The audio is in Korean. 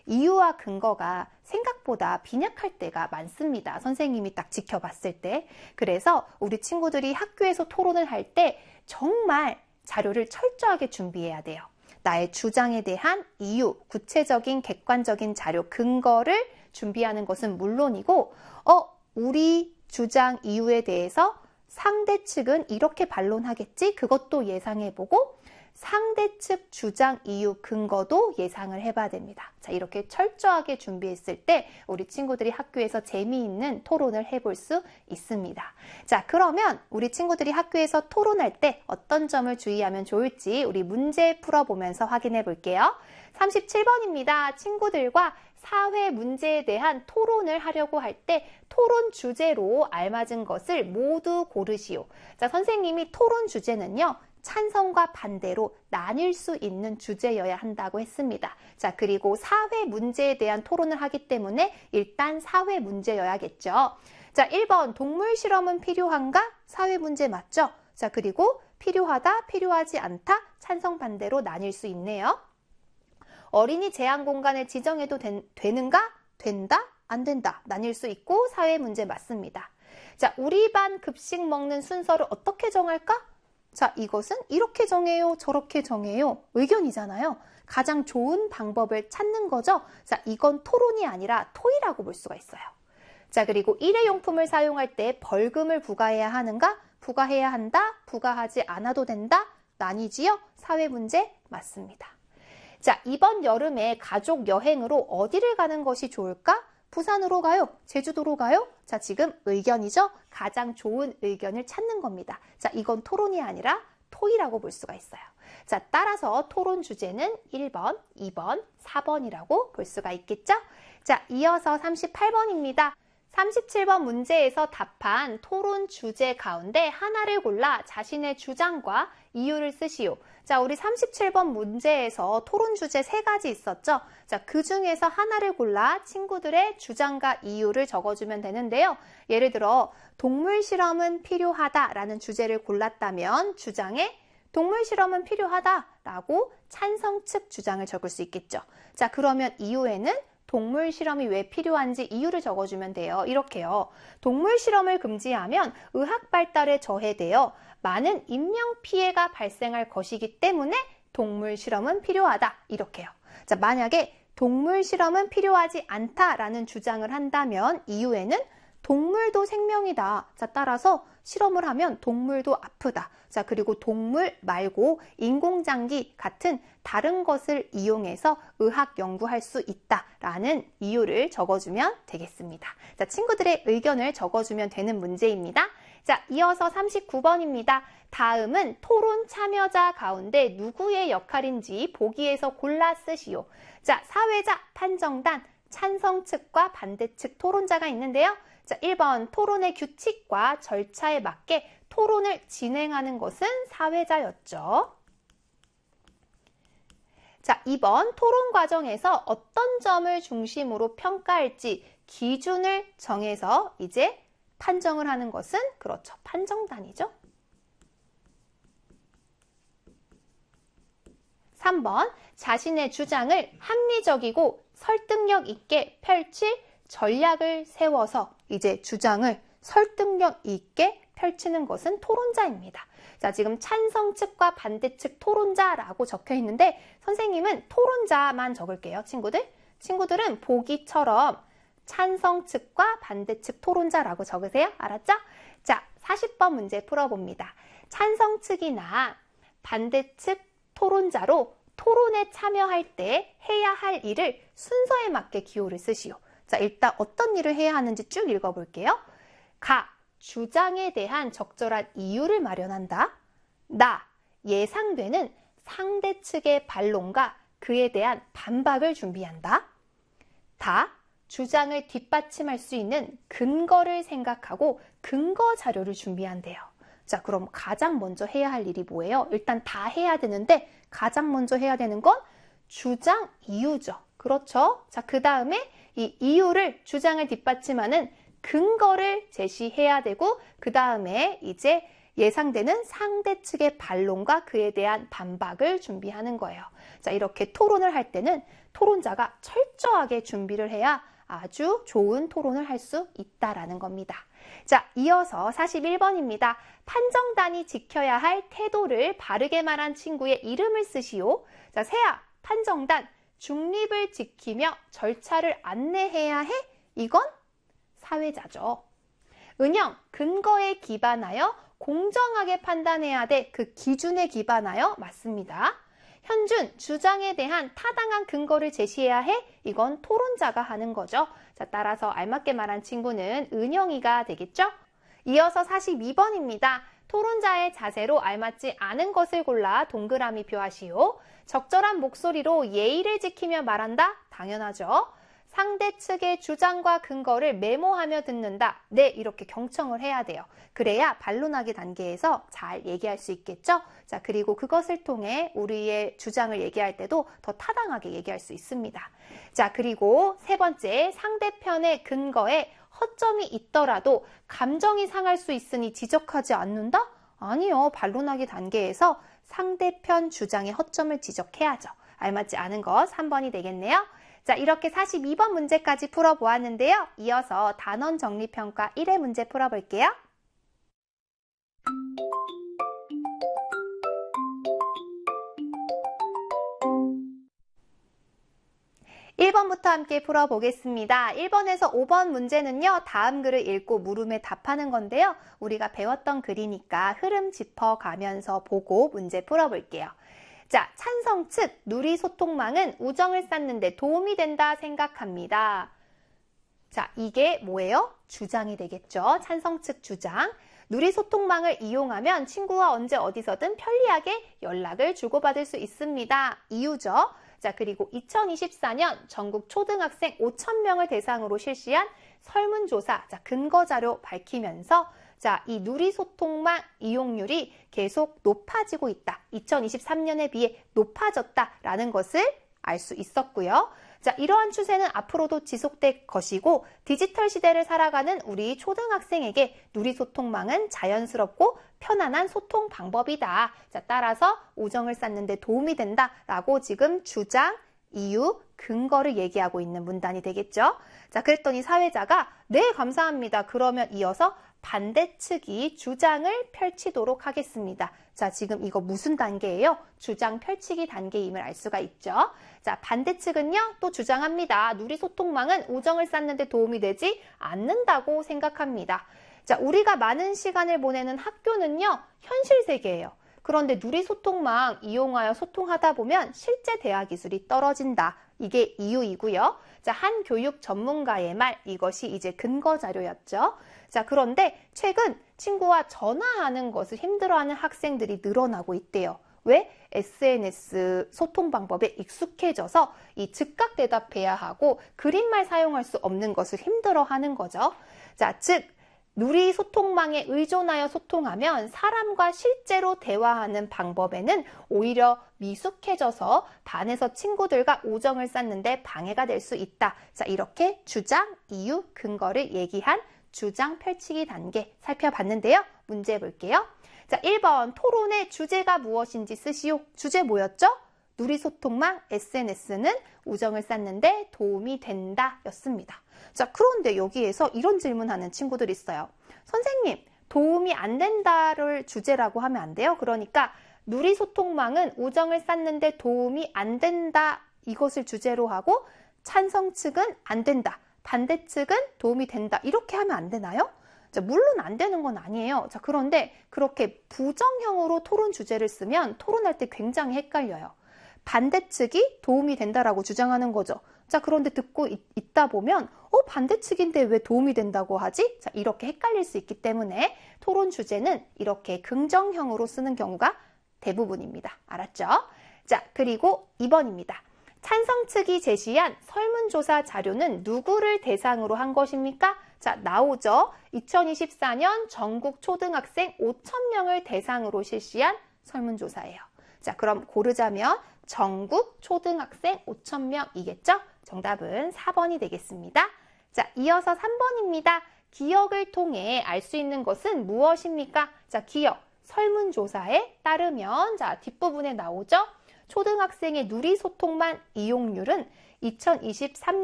이유와 근거가 생각보다 빈약할 때가 많습니다. 선생님이 딱 지켜봤을 때. 그래서 우리 친구들이 학교에서 토론을 할 때 정말 자료를 철저하게 준비해야 돼요. 나의 주장에 대한 이유, 구체적인 객관적인 자료, 근거를 준비하는 것은 물론이고 우리 주장 이유에 대해서 상대 측은 이렇게 반론하겠지? 그것도 예상해보고 상대 측 주장 이유 근거도 예상을 해봐야 됩니다. 자, 이렇게 철저하게 준비했을 때 우리 친구들이 학교에서 재미있는 토론을 해볼 수 있습니다. 자, 그러면 우리 친구들이 학교에서 토론할 때 어떤 점을 주의하면 좋을지 우리 문제 풀어보면서 확인해 볼게요. 37번입니다. 친구들과 사회 문제에 대한 토론을 하려고 할 때 토론 주제로 알맞은 것을 모두 고르시오. 자, 선생님이 토론 주제는요, 찬성과 반대로 나뉠 수 있는 주제여야 한다고 했습니다. 자, 그리고 사회 문제에 대한 토론을 하기 때문에 일단 사회 문제여야겠죠. 자, 1번 동물 실험은 필요한가? 사회 문제 맞죠? 자, 그리고 필요하다, 필요하지 않다, 찬성 반대로 나뉠 수 있네요. 어린이 제한 공간을 지정해도 되는가? 된다? 안 된다. 나뉠 수 있고 사회 문제 맞습니다. 자, 우리 반 급식 먹는 순서를 어떻게 정할까? 자, 이것은 이렇게 정해요, 저렇게 정해요. 의견이잖아요. 가장 좋은 방법을 찾는 거죠. 자, 이건 토론이 아니라 토의라고 볼 수가 있어요. 자, 그리고 일회용품을 사용할 때 벌금을 부과해야 하는가? 부과해야 한다? 부과하지 않아도 된다? 나뉘지요? 사회 문제 맞습니다. 자, 이번 여름에 가족 여행으로 어디를 가는 것이 좋을까? 부산으로 가요? 제주도로 가요? 자, 지금 의견이죠? 가장 좋은 의견을 찾는 겁니다. 자, 이건 토론이 아니라 토의라고 볼 수가 있어요. 자, 따라서 토론 주제는 1번, 2번, 4번이라고 볼 수가 있겠죠? 자, 이어서 38번입니다. 37번 문제에서 답한 토론 주제 가운데 하나를 골라 자신의 주장과 이유를 쓰시오. 자, 우리 37번 문제에서 토론 주제 3가지 있었죠? 자, 그 중에서 하나를 골라 친구들의 주장과 이유를 적어주면 되는데요. 예를 들어, 동물 실험은 필요하다라는 주제를 골랐다면 주장에 동물 실험은 필요하다라고 찬성 측 주장을 적을 수 있겠죠. 자, 그러면 이유에는 동물 실험이 왜 필요한지 이유를 적어주면 돼요. 이렇게요. 동물 실험을 금지하면 의학 발달에 저해되어 많은 인명 피해가 발생할 것이기 때문에 동물 실험은 필요하다. 이렇게요. 자, 만약에 동물 실험은 필요하지 않다라는 주장을 한다면 이유에는 동물도 생명이다. 자, 따라서 실험을 하면 동물도 아프다. 자, 그리고 동물 말고 인공장기 같은 다른 것을 이용해서 의학 연구할 수 있다라는 이유를 적어주면 되겠습니다. 자, 친구들의 의견을 적어주면 되는 문제입니다. 자, 이어서 39번입니다. 다음은 토론 참여자 가운데 누구의 역할인지 보기에서 골라 쓰시오. 자, 사회자, 판정단, 찬성 측과 반대 측 토론자가 있는데요. 자, 1번 토론의 규칙과 절차에 맞게 토론을 진행하는 것은 사회자였죠. 자, 2번 토론 과정에서 어떤 점을 중심으로 평가할지 기준을 정해서 이제 판정을 하는 것은 그렇죠. 판정단이죠. 3번 자신의 주장을 합리적이고 설득력 있게 펼칠 전략을 세워서 이제 주장을 설득력 있게 펼치는 것은 토론자입니다. 자, 지금 찬성 측과 반대 측 토론자라고 적혀 있는데 선생님은 토론자만 적을게요, 친구들. 친구들은 보기처럼 찬성 측과 반대 측 토론자라고 적으세요. 알았죠? 자, 40번 문제 풀어봅니다. 찬성 측이나 반대 측 토론자로 토론에 참여할 때 해야 할 일을 순서에 맞게 기호를 쓰시오. 자, 일단 어떤 일을 해야 하는지 쭉 읽어볼게요. 가, 주장에 대한 적절한 이유를 마련한다. 나, 예상되는 상대 측의 반론과 그에 대한 반박을 준비한다. 다, 주장을 뒷받침할 수 있는 근거를 생각하고 근거 자료를 준비한대요. 자, 그럼 가장 먼저 해야 할 일이 뭐예요? 일단 다 해야 되는데 가장 먼저 해야 되는 건 주장 이유죠. 그렇죠? 자, 그 다음에 이 이유를 주장을 뒷받침하는 근거를 제시해야 되고 그 다음에 이제 예상되는 상대 측의 반론과 그에 대한 반박을 준비하는 거예요. 자, 이렇게 토론을 할 때는 토론자가 철저하게 준비를 해야 아주 좋은 토론을 할 수 있다라는 겁니다. 자, 이어서 41번입니다. 판정단이 지켜야 할 태도를 바르게 말한 친구의 이름을 쓰시오. 자, 세아, 판정단, 중립을 지키며 절차를 안내해야 해? 이건 사회자죠. 은영, 근거에 기반하여 공정하게 판단해야 돼. 그 기준에 기반하여 맞습니다. 현준, 주장에 대한 타당한 근거를 제시해야 해? 이건 토론자가 하는 거죠. 자, 따라서 알맞게 말한 친구는 은영이가 되겠죠? 이어서 42번입니다. 토론자의 자세로 알맞지 않은 것을 골라 동그라미 표하시오. 적절한 목소리로 예의를 지키며 말한다? 당연하죠. 상대 측의 주장과 근거를 메모하며 듣는다. 네, 이렇게 경청을 해야 돼요. 그래야 반론하기 단계에서 잘 얘기할 수 있겠죠? 자, 그리고 그것을 통해 우리의 주장을 얘기할 때도 더 타당하게 얘기할 수 있습니다. 자, 그리고 세 번째, 상대편의 근거에 허점이 있더라도 감정이 상할 수 있으니 지적하지 않는다? 아니요, 반론하기 단계에서 상대편 주장의 허점을 지적해야죠. 알맞지 않은 것 3번이 되겠네요. 자, 이렇게 42번 문제까지 풀어보았는데요. 이어서 단원 정리평가 1회 문제 풀어볼게요. 1번부터 함께 풀어보겠습니다. 1번에서 5번 문제는요, 다음 글을 읽고 물음에 답하는 건데요. 우리가 배웠던 글이니까 흐름 짚어가면서 보고 문제 풀어볼게요. 자, 찬성 측 누리소통망은 우정을 쌓는 데 도움이 된다 생각합니다. 자, 이게 뭐예요? 주장이 되겠죠. 찬성 측 주장. 누리소통망을 이용하면 친구와 언제 어디서든 편리하게 연락을 주고받을 수 있습니다. 이유죠. 자, 그리고 2024년 전국 초등학생 5,000명을 대상으로 실시한 설문조사, 자, 근거자료 밝히면서 자, 이 누리소통망 이용률이 계속 높아지고 있다. 2023년에 비해 높아졌다라는 것을 알 수 있었고요. 자, 이러한 추세는 앞으로도 지속될 것이고 디지털 시대를 살아가는 우리 초등학생에게 누리소통망은 자연스럽고 편안한 소통 방법이다. 자, 따라서 우정을 쌓는 데 도움이 된다라고 지금 주장, 이유, 근거를 얘기하고 있는 문단이 되겠죠. 자, 그랬더니 사회자가 네, 감사합니다. 그러면 이어서 반대측이 주장을 펼치도록 하겠습니다. 자, 지금 이거 무슨 단계예요? 주장 펼치기 단계임을 알 수가 있죠. 자, 반대측은요, 또 주장합니다. 누리소통망은 우정을 쌓는 데 도움이 되지 않는다고 생각합니다. 자, 우리가 많은 시간을 보내는 학교는요, 현실 세계예요. 그런데 누리소통망 이용하여 소통하다 보면 실제 대화 기술이 떨어진다. 이게 이유이고요. 자, 한 교육 전문가의 말, 이것이 이제 근거 자료였죠. 자, 그런데 최근 친구와 전화하는 것을 힘들어하는 학생들이 늘어나고 있대요. 왜? SNS 소통 방법에 익숙해져서 이 즉각 대답해야 하고 그림말 사용할 수 없는 것을 힘들어하는 거죠. 자, 즉 누리소통망에 의존하여 소통하면 사람과 실제로 대화하는 방법에는 오히려 미숙해져서 반에서 친구들과 우정을 쌓는데 방해가 될 수 있다. 자, 이렇게 주장, 이유, 근거를 얘기한 주장 펼치기 단계 살펴봤는데요. 문제 볼게요. 자, 1번 토론의 주제가 무엇인지 쓰시오. 주제 뭐였죠? 누리소통망 SNS는 우정을 쌓는데 도움이 된다 였습니다. 자, 그런데 여기에서 이런 질문하는 친구들이 있어요. 선생님, 도움이 안 된다를 주제라고 하면 안 돼요? 그러니까 누리소통망은 우정을 쌓는데 도움이 안 된다 이것을 주제로 하고 찬성 측은 안 된다, 반대 측은 도움이 된다 이렇게 하면 안 되나요? 자, 물론 안 되는 건 아니에요. 자, 그런데 그렇게 부정형으로 토론 주제를 쓰면 토론할 때 굉장히 헷갈려요. 반대측이 도움이 된다라고 주장하는 거죠. 자, 그런데 듣고 있다 보면 반대측인데 왜 도움이 된다고 하지? 자, 이렇게 헷갈릴 수 있기 때문에 토론 주제는 이렇게 긍정형으로 쓰는 경우가 대부분입니다. 알았죠? 자, 그리고 2번입니다. 찬성 측이 제시한 설문조사 자료는 누구를 대상으로 한 것입니까? 자, 나오죠. 2024년 전국 초등학생 5,000명을 대상으로 실시한 설문조사예요. 자, 그럼 고르자면 전국 초등학생 5,000명이겠죠? 정답은 4번이 되겠습니다. 자, 이어서 3번입니다. 기억을 통해 알 수 있는 것은 무엇입니까? 자, 기억, 설문조사에 따르면 자, 뒷부분에 나오죠? 초등학생의 누리소통망 이용률은 2023년